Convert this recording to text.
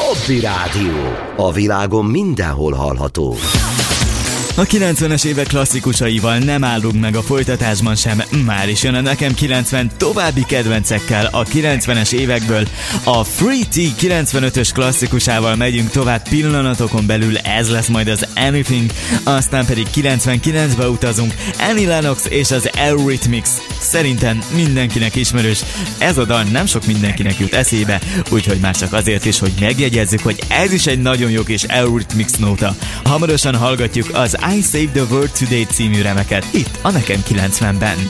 Hobby Rádió. A világon mindenhol hallható. A 90-es évek klasszikusaival nem állunk meg a folytatásban sem, már is jön a Nekem 90 további kedvencekkel a 90-es évekből. A Free T 95-ös klasszikusával megyünk tovább pillanatokon belül, ez lesz majd az Anything, aztán pedig 99-be utazunk, Annie Lennox és az Eurythmics. Szerintem mindenkinek ismerős, ez a dal nem sok mindenkinek jut eszébe, úgyhogy már csak azért is, hogy megjegyezzük, hogy ez is egy nagyon jó kis Eurythmics nóta. Hamarosan hallgatjuk az I Saved the World Today című remeket itt a Nekem 90-ben.